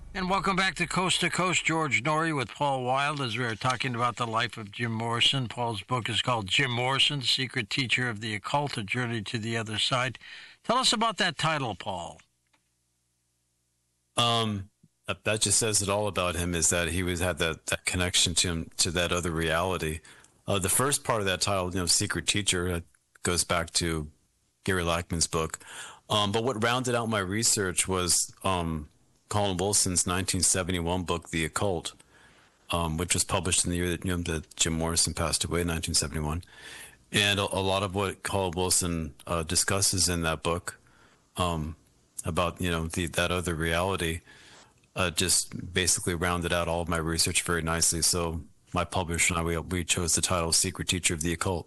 And welcome back to Coast, George Norrie with Paul Wild as we are talking about the life of Jim Morrison. Paul's book is called Jim Morrison, Secret Teacher of the Occult, A Journey to the Other Side. Tell us about that title, Paul. That just says it all about him, is that he had that connection to that other reality. The first part of that title, Secret Teacher, goes back to Gary Lackman's book. But what rounded out my research was Colin Wilson's 1971 book, The Occult, which was published in the year that Jim Morrison passed away in 1971. And a lot of what Colin Wilson discusses in that book about that other reality just basically rounded out all of my research very nicely. So my publisher and I, we chose the title Secret Teacher of the Occult.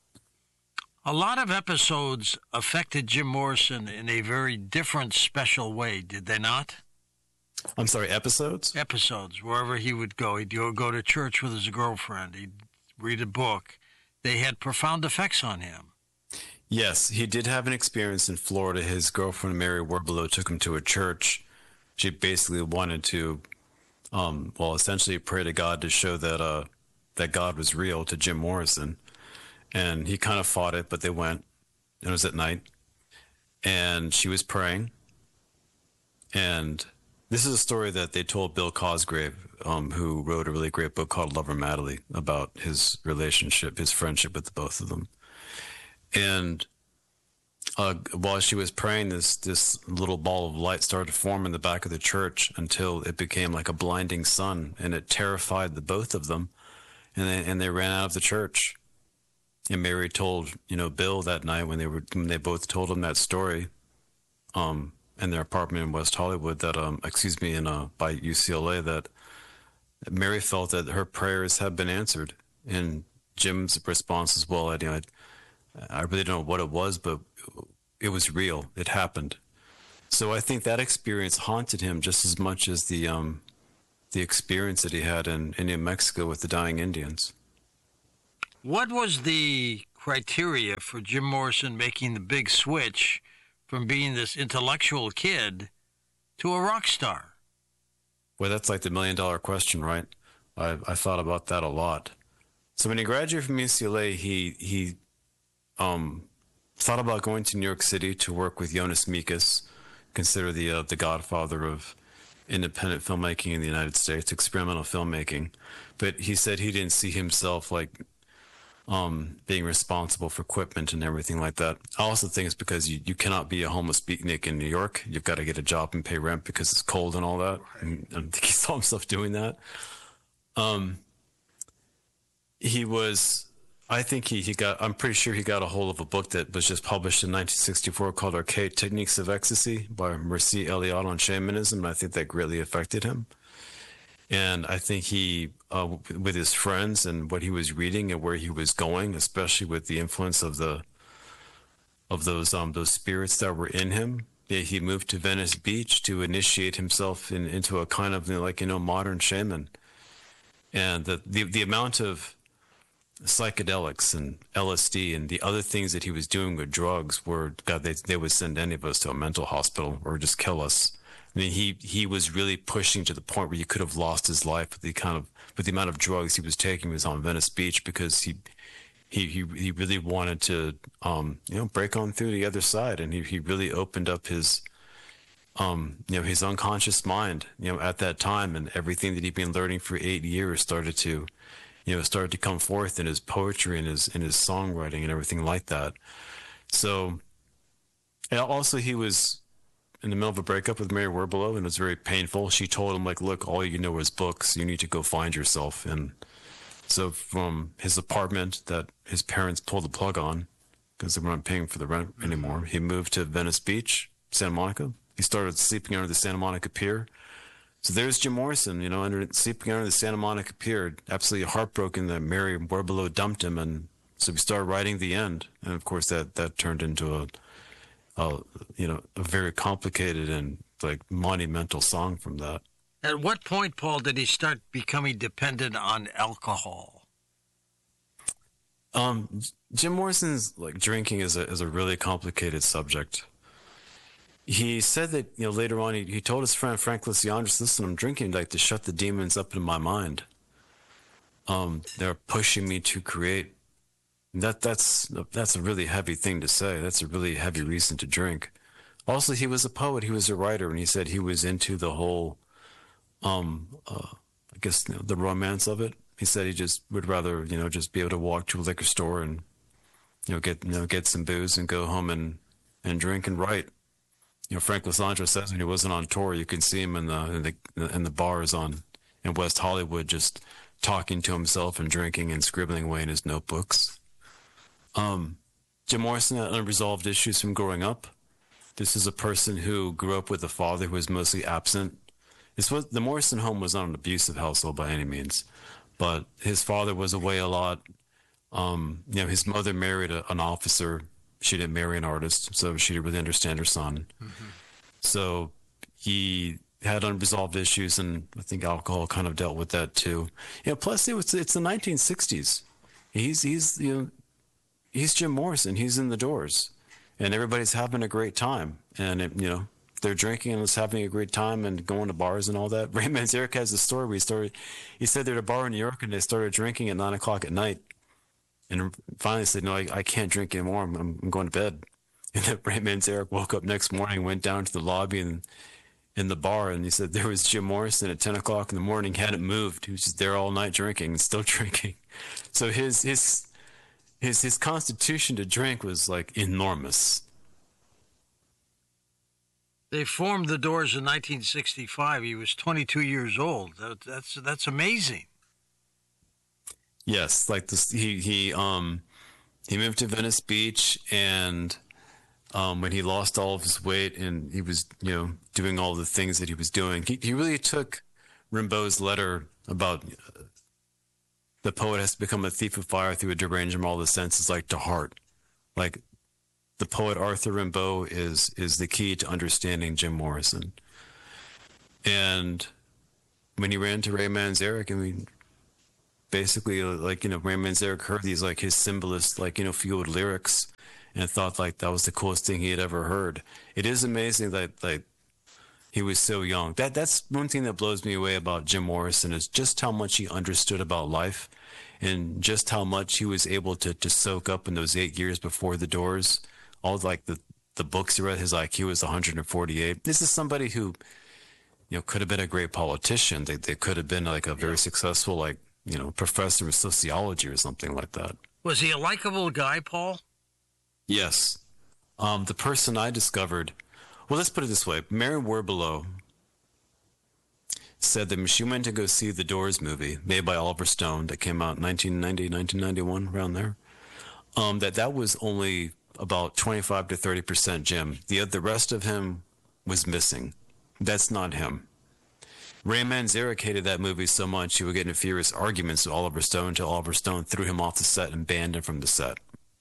A lot of episodes affected Jim Morrison in a very different, special way, did they not? I'm sorry, episodes? Episodes, wherever he would go. He'd go to church with his girlfriend. He'd read a book. They had profound effects on him. Yes, he did have an experience in Florida. His girlfriend, Mary Werbelow, took him to a church. She basically wanted to, essentially pray to God to show that God was real to Jim Morrison. And he kind of fought it, but they went. It was at night. And she was praying. And this is a story that they told Bill Cosgrave, who wrote a really great book called Lover Madly, about his relationship, his friendship with the both of them. And while she was praying, this little ball of light started to form in the back of the church until it became like a blinding sun, and it terrified the both of them, and they ran out of the church. And Mary told Bill that night when they both told him that story, in their apartment in West Hollywood, that by UCLA, that Mary felt that her prayers had been answered. And Jim's response as well, I really don't know what it was, but it was real. It happened. So I think that experience haunted him just as much as the experience that he had in New Mexico with the dying Indians. What was the criteria for Jim Morrison making the big switch from being this intellectual kid to a rock star? Well, that's like the $1 million question, right? I thought about that a lot. So when he graduated from UCLA, he thought about going to New York City to work with Jonas Mekas, considered the godfather of independent filmmaking in the United States, experimental filmmaking. But he said he didn't see himself being responsible for equipment and everything like that. I also think it's because you cannot be a homeless beatnik in New York. You've got to get a job and pay rent because it's cold and all that. Right. And I think he saw himself doing that. I'm pretty sure he got a hold of a book that was just published in 1964 called Archaic Techniques of Ecstasy by Mircea Eliade on shamanism, and I think that greatly affected him. And I think he, with his friends and what he was reading and where he was going, especially with the influence of those spirits that were in him, he moved to Venice Beach to initiate himself into a kind of modern shaman. And the amount of psychedelics and LSD and the other things that he was doing with drugs were, God, they would send any of us to a mental hospital or just kill us. I mean, he was really pushing to the point where he could have lost his life with the amount of drugs he was taking. He was on Venice Beach because he really wanted to break on through the other side, and he really opened up his his unconscious mind at that time, and everything that he'd been learning for 8 years started to come forth in his poetry and in his songwriting and everything like that. So, and also he was in the middle of a breakup with Mary Werbelow, and it was very painful. She told him, look, all you know is books. You need to go find yourself. And so from his apartment that his parents pulled the plug on because they weren't paying for the rent anymore, he moved to Venice Beach, Santa Monica. He started sleeping under the Santa Monica Pier. So there's Jim Morrison, sleeping under the Santa Monica Pier, absolutely heartbroken that Mary Werbelow dumped him. And so we started writing the end. And of course that turned into a very complicated and monumental song from that. At what point, Paul, did he start becoming dependent on alcohol? Jim Morrison's drinking is a really complicated subject. he said that, later on, he told his friend Frank Lysiandris, listen, I'm drinking like to shut the demons up in my mind. They're pushing me to create. That's a really heavy thing to say. That's a really heavy reason to drink. Also, he was a poet. He was a writer, and he said he was into the whole, I guess, the romance of it. He said he just would rather, just be able to walk to a liquor store and, get some booze and go home and drink and write. Frank Lysiandris says when he wasn't on tour, you can see him in the bars in West Hollywood, just talking to himself and drinking and scribbling away in his notebooks. Jim Morrison had unresolved issues from growing up. This is a person who grew up with a father who was mostly absent. The Morrison home was not an abusive household by any means, but his father was away a lot. His mother married an officer. She didn't marry an artist, so she didn't really understand her son. Mm-hmm. So he had unresolved issues, and I think alcohol kind of dealt with that too. Plus it's the 1960s. He's Jim Morrison. He's in the Doors, and everybody's having a great time. And they're drinking and having a great time and going to bars and all that. Ray Manzarek has a story where he said they're at a bar in New York and they started drinking at 9:00 at night. And finally said, no, I can't drink anymore. I'm going to bed. And then Ray Manzarek woke up next morning, went down to the lobby and in the bar, and he said there was Jim Morrison at 10 o'clock in the morning, hadn't moved. He was just there all night drinking and still drinking. So his constitution to drink was like enormous. They formed the Doors in 1965. He was 22 years old. That's amazing. Yes, like this, he moved to Venice Beach, and when he lost all of his weight and he was doing all the things that he was doing, he really took Rimbaud's letter about the poet has to become a thief of fire through a derangement of all the senses, like, to heart. Like, the poet Arthur Rimbaud is the key to understanding Jim Morrison. And when he ran to Ray Manzarek, I mean, basically, Ray Manzarek heard these, like, his symbolist, fueled lyrics and thought, like, that was the coolest thing he had ever heard. It is amazing that, like, he was so young. That's one thing that blows me away about Jim Morrison, is just how much he understood about life and just how much he was able to soak up in those 8 years before the Doors. All, like, the books he read, his IQ was 148. This is somebody who, could have been a great politician. They could have been, like, a very successful, like, professor of sociology or something like that. Was he a likable guy, Paul? Yes. The person I discovered, well, let's put it this way. Mary Werbelow said that when she went to go see the Doors movie made by Oliver Stone that came out in 1990, 1991, around there, that was only about 25 to 30% Jim. The rest of him was missing. That's not him. Ray Manzarek hated that movie so much he would get into furious arguments with Oliver Stone until Oliver Stone threw him off the set and banned him from the set.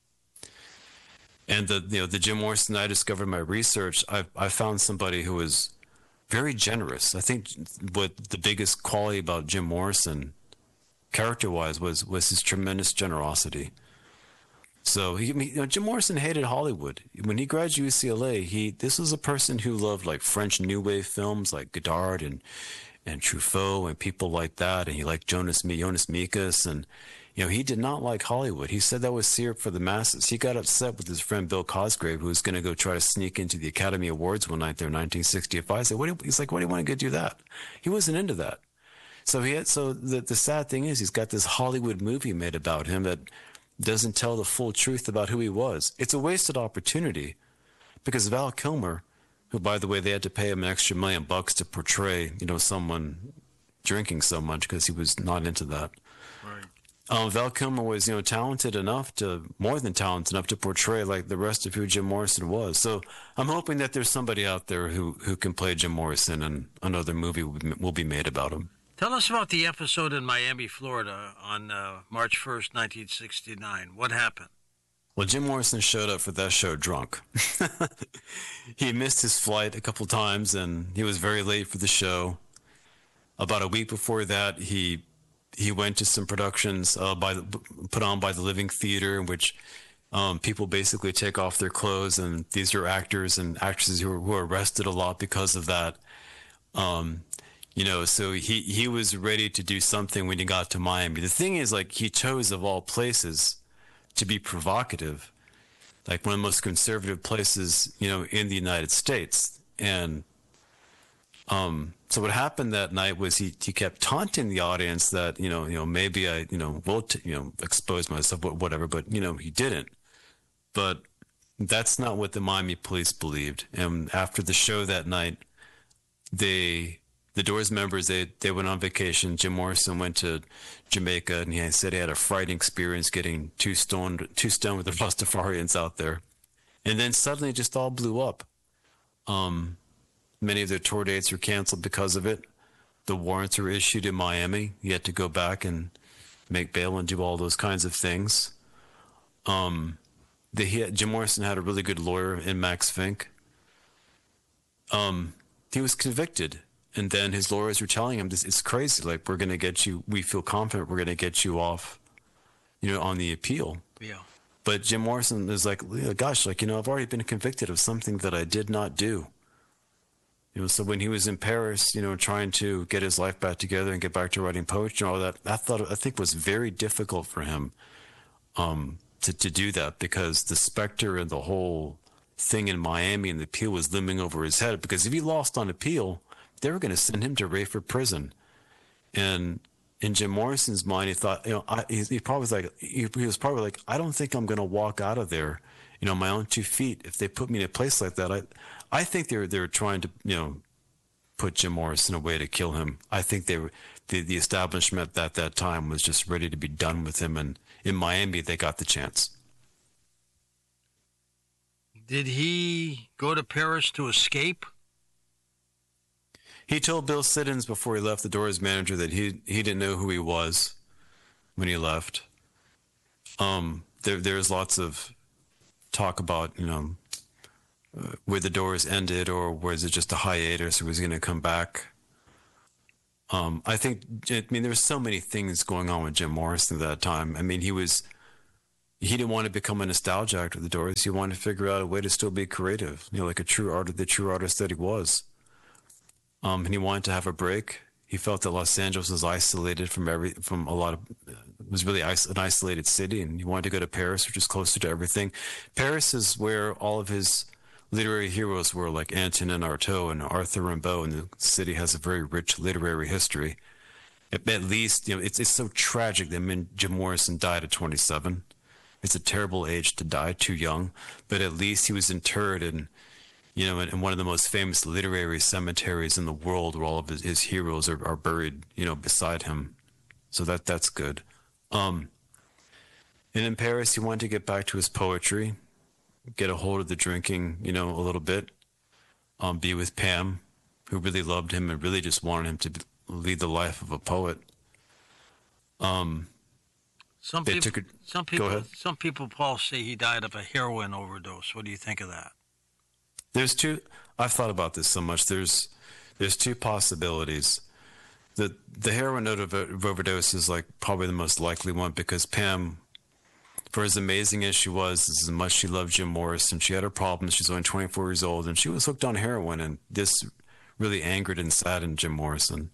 And the Jim Morrison I discovered in my research, I found somebody who was very generous. I think what the biggest quality about Jim Morrison, character-wise, was his tremendous generosity. So Jim Morrison hated Hollywood. When he graduated UCLA, this was a person who loved, like, French New Wave films like Godard and Truffaut and people like that, and he liked Jonas Mekas, and he did not like Hollywood. He said that was syrup for the masses. He got upset with his friend Bill Cosgrave, who was going to go try to sneak into the Academy Awards one night there in 1965. I said, he's like, why do you want to go do that? He wasn't into that. So the sad thing is, he's got this Hollywood movie made about him that doesn't tell the full truth about who he was. It's a wasted opportunity, because Val Kilmer, who, by the way, they had to pay him an extra $1 million to portray, someone drinking so much because he was not into that. Right. Val Kilmer was, more than talented enough to portray, like, the rest of who Jim Morrison was. So I'm hoping that there's somebody out there who can play Jim Morrison, and another movie will be made about him. Tell us about the episode in Miami, Florida on March 1st, 1969. What happened? Well, Jim Morrison showed up for that show drunk. He missed his flight a couple times, and he was very late for the show. About a week before that, he went to some productions put on by the Living Theater, in which People basically take off their clothes, and these are actors and actresses who are arrested a lot because of that. So he was ready to do something when he got to Miami. The thing is, like, he chose of all places to be provocative, like one of the most conservative places, in the United States. And so what happened that night was he kept taunting the audience that, maybe I, will, expose myself, whatever, but, he didn't. But that's not what the Miami police believed. And after the show that night, the Doors members, they went on vacation. Jim Morrison went to Jamaica, and he said he had a frightening experience getting too stoned with the Rastafarians out there. And then suddenly it just all blew up. Many of their tour dates were canceled because of it. The warrants were issued in Miami. You had to go back and make bail and do all those kinds of things. Jim Morrison had a really good lawyer in Max Fink. He was convicted. And then his lawyers were telling him, "This is crazy. Like, we're going to get you. We feel confident we're going to get you off, on the appeal." Yeah. But Jim Morrison is like, "Gosh, like, I've already been convicted of something that I did not do." So when he was in Paris, trying to get his life back together and get back to writing poetry and all that, I think was very difficult for him, to do that, because the specter and the whole thing in Miami and the appeal was looming over his head. Because if he lost on appeal, they were going to send him to Rayford Prison. And in Jim Morrison's mind, he thought, he was probably like, I don't think I'm going to walk out of there, my own 2 feet. If they put me in a place like that, I think they were trying to, put Jim Morrison away to kill him. I think the establishment at that time was just ready to be done with him. And in Miami, they got the chance. Did he go to Paris to escape? He told Bill Siddons before he left, the Doors manager, that he didn't know who he was when he left. There's lots of talk about, where the Doors ended, or was it just a hiatus, or was he going to come back? There were so many things going on with Jim Morrison at that time. He didn't want to become a nostalgia actor of the Doors. He wanted to figure out a way to still be creative, like the true artist that he was. And he wanted to have a break. He felt that Los Angeles was isolated was really an isolated city, and he wanted to go to Paris, which is closer to everything. Paris is where all of his literary heroes were, like Antonin Artaud and Arthur Rimbaud, and the city has a very rich literary history. At least, it's so tragic that Jim Morrison died at 27. It's a terrible age to die, too young, but at least he was interred in one of the most famous literary cemeteries in the world, where all of his heroes are buried, beside him. So that's good. And in Paris, he wanted to get back to his poetry, get a hold of the drinking, a little bit, be with Pam, who really loved him and really just wanted him to lead the life of a poet. Some people, Paul, say he died of a heroin overdose. What do you think of that? I've thought about this so much. There's 2 possibilities. The heroin overdose is like probably the most likely one, because Pam, for as amazing as she was, as much she loved Jim Morrison, she had her problems. She's only 24 years old, and she was hooked on heroin, and this really angered and saddened Jim Morrison.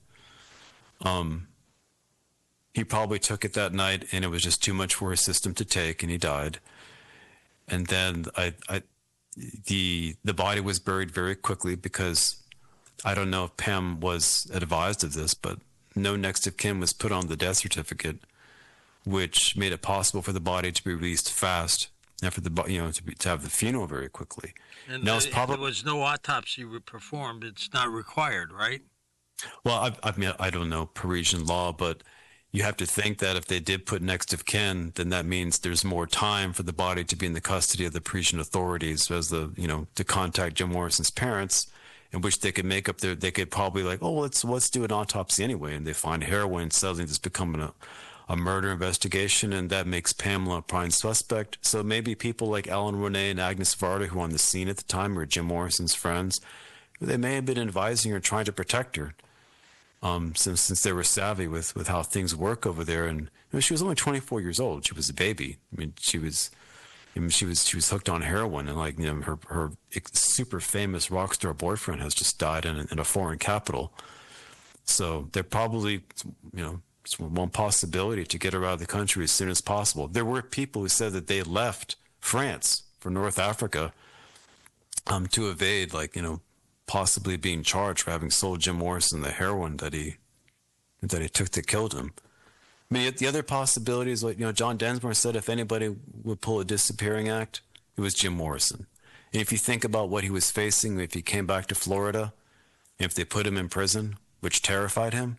He probably took it that night, and it was just too much for his system to take, and he died. And then the body was buried very quickly, because I don't know if Pam was advised of this, but no next of kin was put on the death certificate, which made it possible for the body to be released fast, and for to have the funeral very quickly. And now there was no autopsy performed. It's not required, right? Well, I don't know Parisian law, but you have to think that if they did put next of kin, then that means there's more time for the body to be in the custody of the Parisian authorities, to contact Jim Morrison's parents, in which they could make up they could probably like, oh, let's do an autopsy anyway. And they find heroin, suddenly it's becoming a murder investigation, and that makes Pamela a prime suspect. So maybe people like Alan Ronay and Agnes Varda, who were on the scene at the time, were Jim Morrison's friends, they may have been advising her, trying to protect her. Since they were savvy with how things work over there. And she was only 24 years old. She was a baby. She was I mean, she was hooked on heroin, and like, you know, her super famous rock star boyfriend has just died in a foreign capital. So they're probably, you know, it's one possibility to get her out of the country as soon as possible. There were people who said that they left France for North Africa to evade, like, you know, possibly being charged for having sold Jim Morrison the heroin that he took that killed him. I mean, the other possibility is, like, you know, John Densmore said if anybody would pull a disappearing act, it was Jim Morrison. And if you think about what he was facing, if he came back to Florida, if they put him in prison, which terrified him,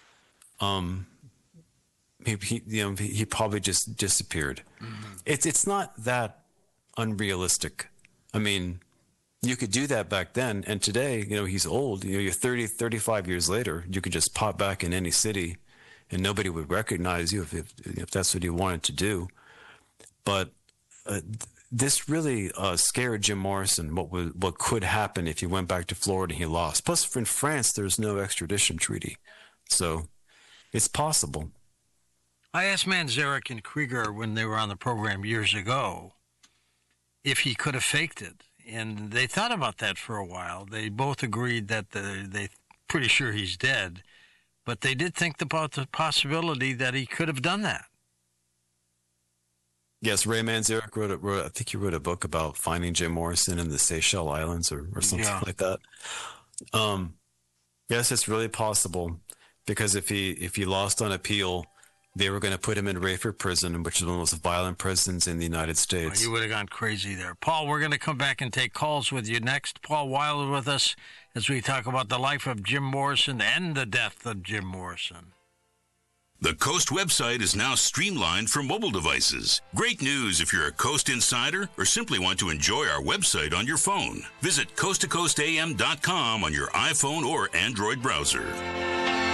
he probably just disappeared. Mm-hmm. It's not that unrealistic. I mean, you could do that back then, and today, you know, he's old. You know, you're 30, 35 years later, you could just pop back in any city, and nobody would recognize you if that's what you wanted to do. But this really scared Jim Morrison, what could happen if he went back to Florida and he lost. Plus, in France, there's no extradition treaty. So it's possible. I asked Manzarek and Krieger when they were on the program years ago if he could have faked it. And they thought about that for a while. They both agreed that they're pretty sure he's dead. But they did think about the possibility that he could have done that. Yes, Ray Manzarek wrote I think he wrote a book about finding Jim Morrison in the Seychelles Islands or something like that. Yes, it's really possible, because if he lost on appeal, they were going to put him in Rayford Prison, which is one of the most violent prisons in the United States. Oh, you would have gone crazy there. Paul, we're going to come back and take calls with you next. Paul Wild with us as we talk about the life of Jim Morrison and the death of Jim Morrison. The Coast website is now streamlined for mobile devices. Great news if you're a Coast insider or simply want to enjoy our website on your phone. Visit coasttocoastam.com on your iPhone or Android browser.